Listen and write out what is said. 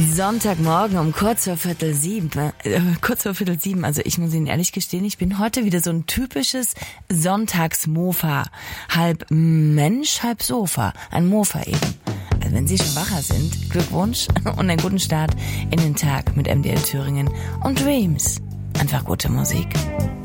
Sonntagmorgen um kurz vor Viertel sieben. Also ich muss Ihnen ehrlich gestehen, ich bin heute wieder so ein typisches Sonntagsmofa. Halb Mensch, halb Sofa. Ein Mofa eben. Also wenn Sie schon wacher sind, Glückwunsch und einen guten Start in den Tag mit MDL Thüringen und Dreams. Einfach gute Musik.